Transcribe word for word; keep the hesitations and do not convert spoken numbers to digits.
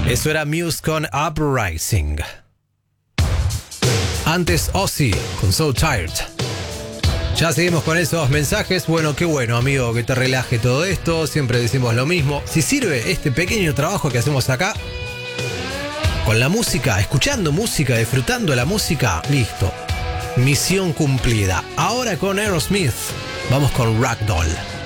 Eso era Muse con Uprising. Antes Ozzy con So Tired. Ya seguimos con esos mensajes. Bueno, qué bueno, amigo, que te relaje todo esto. Siempre decimos lo mismo. Si sirve este pequeño trabajo que hacemos acá, con la música, escuchando música, disfrutando la música, listo. Misión cumplida. Ahora con Aerosmith, vamos con Ragdoll.